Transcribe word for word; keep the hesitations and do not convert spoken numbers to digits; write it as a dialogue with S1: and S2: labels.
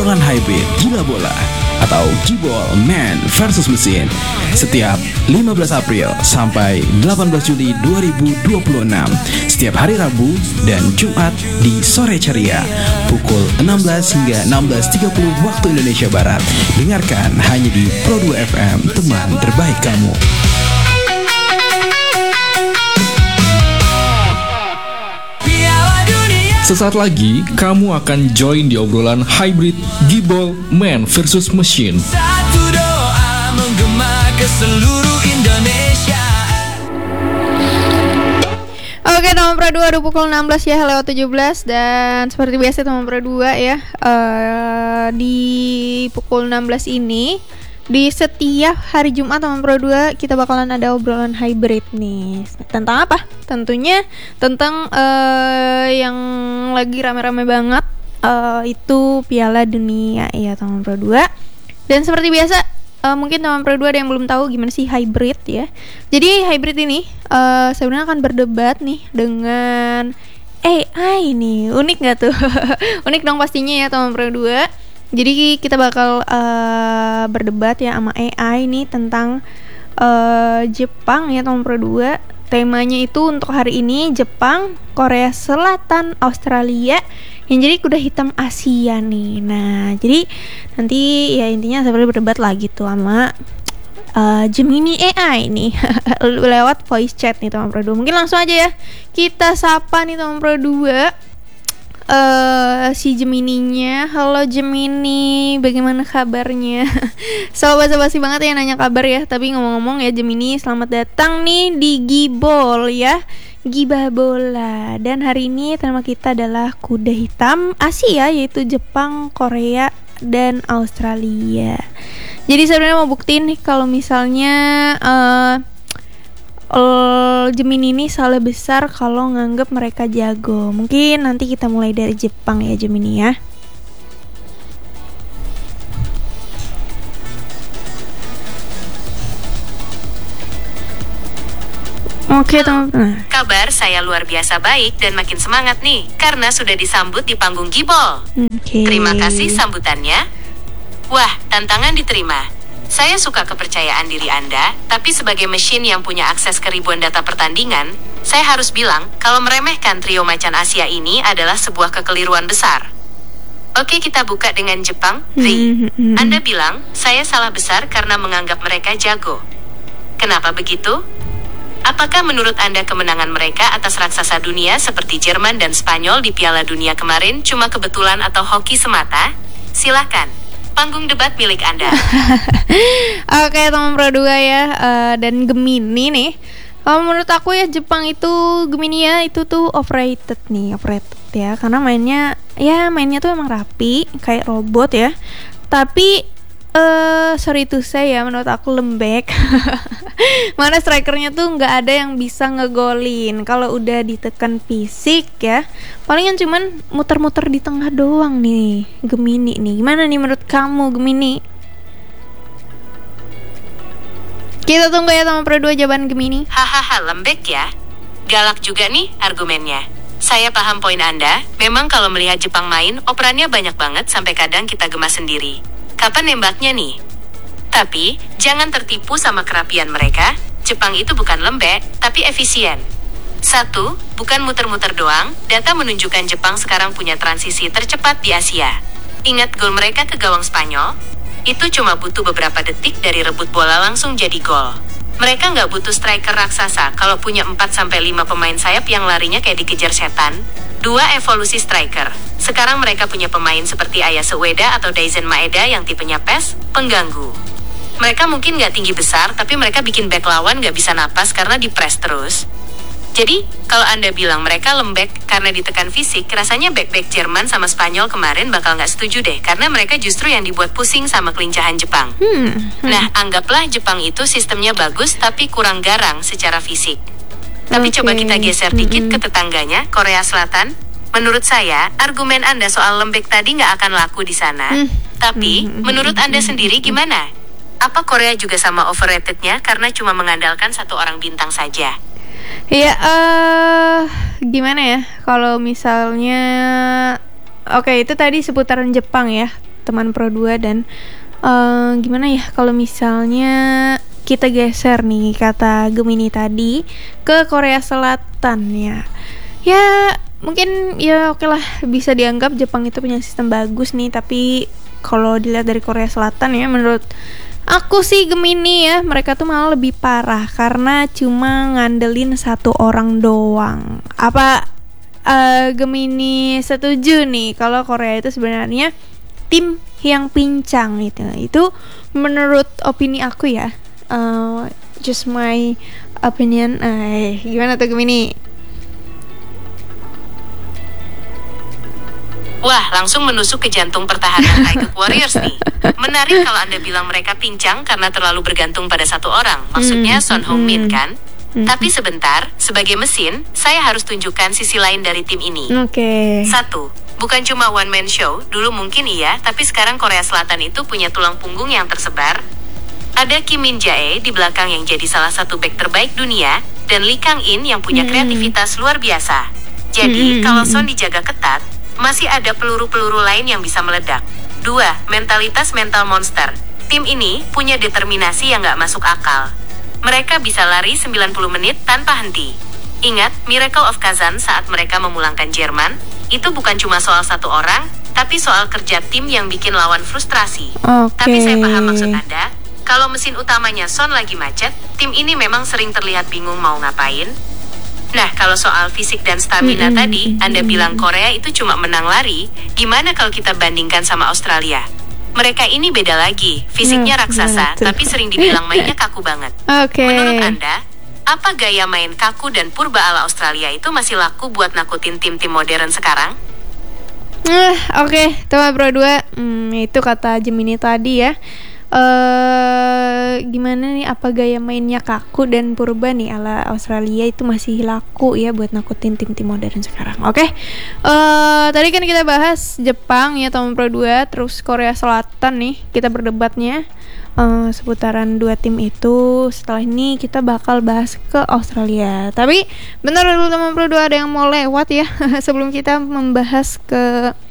S1: obrolan hybrid gila bola atau Gibol Man versus Mesin setiap lima belas April sampai delapan belas Juli dua ribu dua puluh enam setiap hari Rabu dan Jumat di sore ceria pukul enam belas hingga enam belas tiga puluh waktu Indonesia Barat. Dengarkan hanya di Pro dua F M, teman terbaik kamu.
S2: Sesaat lagi, kamu akan join di obrolan hybrid Gibol Man versus Mesin.
S3: Satu doa menggema ke seluruh Indonesia.
S4: Oke, teman Pro dua, udah pukul enam belas ya, lewat tujuh belas. Dan seperti biasa teman Pro dua ya, uh, di pukul enam belas ini, di setiap hari Jumat teman Pro dua kita bakalan ada obrolan hybrid nih. Tentang apa? Tentunya tentang uh, yang lagi rame-rame banget, uh, itu Piala Dunia ya teman Pro dua. Dan seperti biasa, uh, mungkin teman Pro dua ada yang belum tahu gimana sih hybrid ya. Jadi hybrid ini uh, sebenarnya akan berdebat nih dengan A I nih. Unik gak tuh? Unik dong pastinya ya teman Pro dua. Jadi kita bakal uh, berdebat ya sama A I nih tentang uh, Jepang ya teman Pro dua. Temanya itu untuk hari ini Jepang, Korea Selatan, Australia yang jadi kuda hitam Asia nih. Nah, jadi nanti ya intinya sebenarnya berdebat lagi tuh sama uh, Gemini A I nih lewat voice chat nih teman Pro dua. Mungkin langsung aja ya kita sapa nih teman Pro dua. Uh, si Gemininya. Halo Gemini, bagaimana kabarnya? So basa-basi banget ya nanya kabar ya. Tapi ngomong-ngomong ya Gemini, selamat datang nih di Gibol ya, Gibah Bola. Dan hari ini tema kita adalah kuda hitam Asia, yaitu Jepang, Korea, dan Australia. Jadi sebenarnya mau buktiin nih kalau misalnya uh, Uh, Gemini ini salah besar kalau nganggap mereka jago. Mungkin nanti kita mulai dari Jepang ya Gemini ya. Oke, teman-teman.
S5: Kabar saya luar biasa baik dan makin semangat nih karena sudah disambut di panggung Gibol.
S4: Okay.
S5: Terima kasih sambutannya. Wah, tantangan diterima. Saya suka kepercayaan diri Anda, tapi sebagai mesin yang punya akses ke ribuan data pertandingan, saya harus bilang kalau meremehkan trio macan Asia ini adalah sebuah kekeliruan besar. Oke, kita buka dengan Jepang. Ri, Anda bilang saya salah besar karena menganggap mereka jago. Kenapa begitu? Apakah menurut Anda kemenangan mereka atas raksasa dunia seperti Jerman dan Spanyol di Piala Dunia kemarin cuma kebetulan atau hoki semata? Silakan. Panggung debat milik Anda.
S4: Oke teman Pro dua ya, uh, dan Gemini nih. Kalau menurut aku ya Jepang itu Gemini ya itu tuh overrated nih, overrated ya. Karena mainnya ya mainnya tuh emang rapi kayak robot ya. Tapi uh, sorry to say ya menurut aku lembek. Mana strikernya tuh nggak ada yang bisa ngegolin. Kalau udah ditekan fisik ya, palingan cuman muter-muter di tengah doang nih Gemini nih. Gimana nih menurut kamu Gemini? Kita tunggu ya teman Pro dua jawaban Gemini.
S5: Hahaha, lembek ya. Galak juga nih argumennya. Saya paham poin Anda. Memang kalau melihat Jepang main, operannya banyak banget sampai kadang kita gemas sendiri. Kapan nembaknya nih? Tapi, jangan tertipu sama kerapian mereka. Jepang itu bukan lembek, tapi efisien. Satu, bukan muter-muter doang. Data menunjukkan Jepang sekarang punya transisi tercepat di Asia. Ingat gol mereka ke gawang Spanyol? Itu cuma butuh beberapa detik dari rebut bola langsung jadi gol. Mereka nggak butuh striker raksasa kalau punya empat sampai lima pemain sayap yang larinya kayak dikejar setan. Dua evolusi striker. Sekarang mereka punya pemain seperti Ayase Ueda atau Daizen Maeda yang tipenya pes, pengganggu. Mereka mungkin nggak tinggi besar, tapi mereka bikin back lawan nggak bisa napas karena di-press terus. Jadi, kalau Anda bilang mereka lembek karena ditekan fisik, rasanya back-back Jerman sama Spanyol kemarin bakal nggak setuju deh, karena mereka justru yang dibuat pusing sama kelincahan Jepang. Hmm, hmm. Nah, anggaplah Jepang itu sistemnya bagus tapi kurang garang secara fisik. Tapi okay. Coba kita geser dikit ke tetangganya, Korea Selatan. Menurut saya, argumen Anda soal lembek tadi nggak akan laku di sana. Hmm. Tapi, hmm. menurut Anda sendiri gimana? Apa Korea juga sama overrated-nya karena cuma mengandalkan satu orang bintang saja?
S4: Ya, uh, gimana ya? Kalau misalnya, oke okay, itu tadi seputaran Jepang ya. teman Pro dua. Dan uh, gimana ya kalau misalnya kita geser nih kata Gemini tadi ke Korea Selatan ya. Ya mungkin ya oke lah, bisa dianggap Jepang itu punya sistem bagus nih, tapi kalau dilihat dari Korea Selatan ya, menurut aku sih Gemini ya, mereka tuh malah lebih parah karena cuma ngandelin satu orang doang. Apa uh, Gemini setuju nih kalau Korea itu sebenarnya tim yang pincang gitu? Itu menurut opini aku ya, uh, just my opinion. Eh, gimana tuh Gemini?
S5: Wah, langsung menusuk ke jantung pertahanan Taeguk Warriors nih. Menarik kalau Anda bilang mereka pincang karena terlalu bergantung pada satu orang. Maksudnya Son Heung-min kan? Tapi sebentar, sebagai mesin, saya harus tunjukkan sisi lain dari tim ini.
S4: Oke. Okay.
S5: Satu, bukan cuma one man show, dulu mungkin iya, tapi sekarang Korea Selatan itu punya tulang punggung yang tersebar. Ada Kim Min Jae di belakang yang jadi salah satu bek terbaik dunia, dan Lee Kang In yang punya kreativitas luar biasa. Jadi, kalau Son dijaga ketat, masih ada peluru-peluru lain yang bisa meledak. Dua, mentalitas mental monster. Tim ini punya determinasi yang gak masuk akal. Mereka bisa lari sembilan puluh menit tanpa henti. Ingat, Miracle of Kazan saat mereka memulangkan Jerman, itu bukan cuma soal satu orang, tapi soal kerja tim yang bikin lawan frustrasi.
S4: Okay.
S5: Tapi saya paham maksud Anda. Kalau mesin utamanya Son lagi macet, tim ini memang sering terlihat bingung mau ngapain. Nah, kalau soal fisik dan stamina mm-hmm. tadi, Anda bilang Korea itu cuma menang lari, gimana kalau kita bandingkan sama Australia? Mereka ini beda lagi, fisiknya raksasa,
S4: betul.
S5: Tapi sering dibilang mainnya kaku banget.
S4: Oke. Okay.
S5: Menurut Anda, apa gaya main kaku dan purba ala Australia itu masih laku buat nakutin tim-tim modern sekarang?
S4: Uh, Oke, okay. Teman Pro dua, hmm, itu kata Gemini tadi ya. Uh, gimana nih, apa gaya mainnya kaku dan purba nih ala Australia itu masih laku ya buat nakutin tim-tim modern sekarang. Oke, okay? uh, tadi kan kita bahas Jepang ya teman Pro dua, terus Korea Selatan nih kita berdebatnya uh, seputaran dua tim itu. Setelah ini kita bakal bahas ke Australia. Tapi bentar dulu teman Pro dua, ada yang mau lewat ya sebelum kita membahas ke